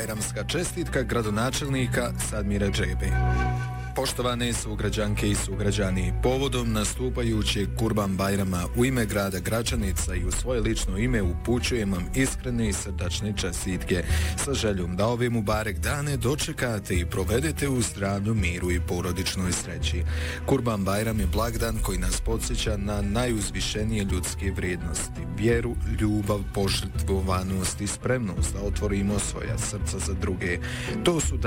Bajramska čestitka gradonačelnika Sadmira Džebe. Poštovane sugrađanke i sugrađani, povodom nastupajućeg Kurban Bajrama u ime grada Gračanica i u svoje lično ime upućujem vam iskrene i srdačne čestitke sa željom da ove mubarek dane dočekate i provedete u zdravlju, miru i porodičnoj sreći. Kurban Bajram je blagdan koji nas podsjeća na najuzvišenije ljudske vrijednosti, vjeru, ljubav, požrtvovanost i spremnost da otvorimo svoja srca za druge. To su